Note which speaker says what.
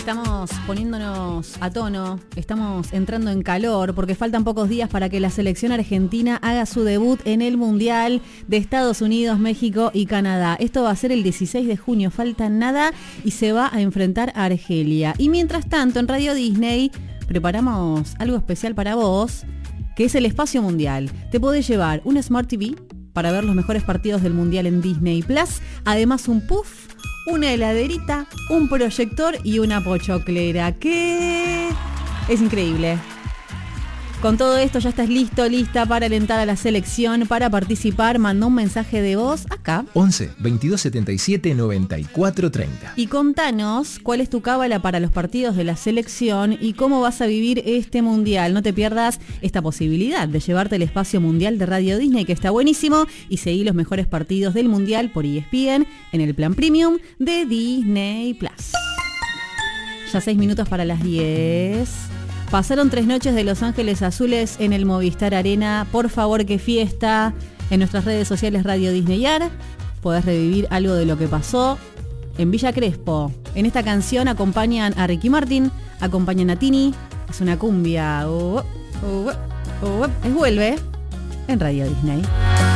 Speaker 1: Estamos poniéndonos a tono, estamos entrando en calor porque faltan pocos días para que la selección argentina haga su debut en el Mundial de Estados Unidos, México y Canadá. Esto va a ser el 16 de junio, falta nada y se va a enfrentar a Argelia. Y mientras tanto, en Radio Disney preparamos algo especial para vos, que es el Espacio Mundial. Te podés llevar un Smart TV para ver los mejores partidos del Mundial en Disney Plus, además un puff, una heladerita, un proyector y una pochoclera, que es increíble. Con todo esto ya estás listo, lista para alentar a la selección. Para participar, manda un mensaje de voz acá.
Speaker 2: 11 22 77 94 30.
Speaker 1: Y contanos cuál es tu cábala para los partidos de la selección y cómo vas a vivir este mundial. No te pierdas esta posibilidad de llevarte el Espacio Mundial de Radio Disney, que está buenísimo, y seguir los mejores partidos del mundial por ESPN en el plan premium de Disney Plus. Ya 6 minutos para las 10. Pasaron 3 noches de Los Ángeles Azules en el Movistar Arena. Por favor, qué fiesta. En nuestras redes sociales Radio Disneyar podés revivir algo de lo que pasó en Villa Crespo. En esta canción acompañan a Ricky Martin, acompañan a Tini. Es una cumbia. Es Vuelve en Radio Disney.